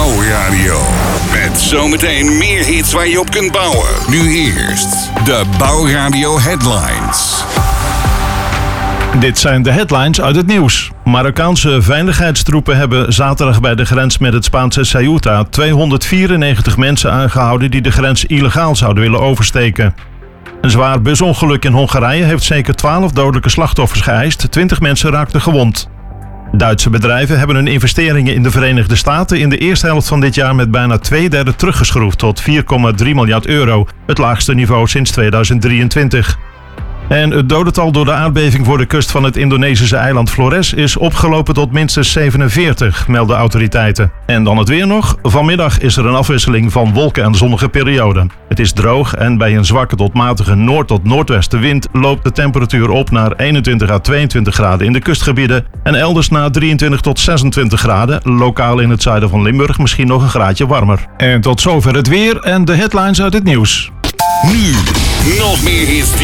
Bouwradio. Met zometeen meer hits waar je op kunt bouwen. Nu eerst de Bouwradio Headlines. Dit zijn de headlines uit het nieuws. Marokkaanse veiligheidstroepen hebben zaterdag bij de grens met het Spaanse Ceuta 294 mensen aangehouden die de grens illegaal zouden willen oversteken. Een zwaar busongeluk in Hongarije heeft zeker 12 dodelijke slachtoffers geëist. 20 mensen raakten gewond. Duitse bedrijven hebben hun investeringen in de Verenigde Staten in de eerste helft van dit jaar met bijna 2/3 teruggeschroefd tot 4,3 miljard euro, het laagste niveau sinds 2023. En het dodental door de aardbeving voor de kust van het Indonesische eiland Flores is opgelopen tot minstens 47, melden autoriteiten. En dan het weer nog. Vanmiddag is er een afwisseling van wolken en zonnige perioden. Het is droog en bij een zwakke tot matige noord- tot noordwestenwind loopt de temperatuur op naar 21 à 22 graden in de kustgebieden en elders naar 23 tot 26 graden, lokaal in het zuiden van Limburg misschien nog een graadje warmer. En tot zover het weer en de headlines uit het nieuws. Nu nog meer hits.